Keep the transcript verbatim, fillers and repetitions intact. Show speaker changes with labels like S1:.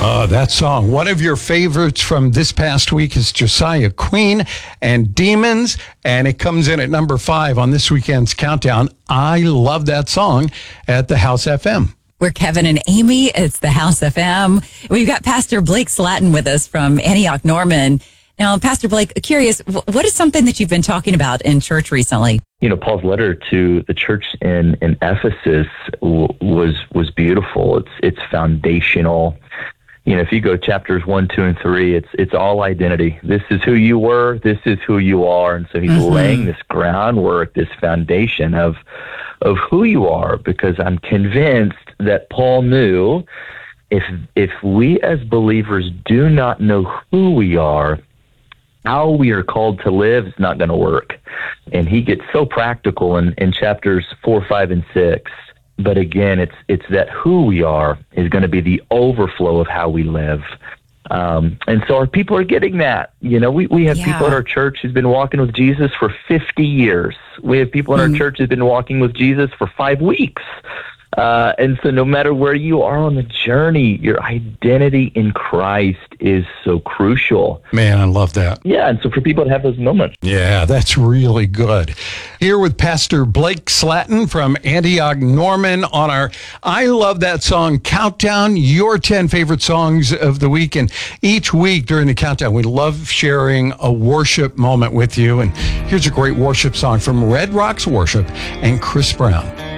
S1: Oh, that song. One of your favorites from this past week is Josiah Queen and Demons, and it comes in at number five on this weekend's countdown. I love that song at the House F M.
S2: We're Kevin and Amy. It's the House F M. We've got Pastor Blake Slatton with us from Antioch Norman. Now, Pastor Blake, curious, what is something that you've been talking about in church recently?
S3: You know, Paul's letter to the church in, in Ephesus w- was was beautiful. It's it's foundational. You know, if you go chapters one, two, and three, it's it's all identity. This is who you were. This is who you are. And so he's mm-hmm. laying this groundwork, this foundation of of who you are, because I'm convinced that Paul knew if if we as believers do not know who we are, how we are called to live is not going to work. And he gets so practical in, in chapters four, five, and six. But again, it's it's that who we are is going to be the overflow of how we live. Um, and so our people are getting that. You know, we, we have
S2: yeah.
S3: people in our church who's been walking with Jesus for fifty years. We have people in mm. our church who've been walking with Jesus for five weeks. Uh, and so no matter where you are on the journey, your identity in Christ is so crucial.
S1: Man, I love that.
S3: Yeah, and so for people to have those moments.
S1: Yeah, that's really good. Here with Pastor Blake Slatton from Antioch Norman on our I Love That Song Countdown, your ten favorite songs of the week. And each week during the countdown, we love sharing a worship moment with you. And here's a great worship song from Red Rocks Worship and Chris Brown.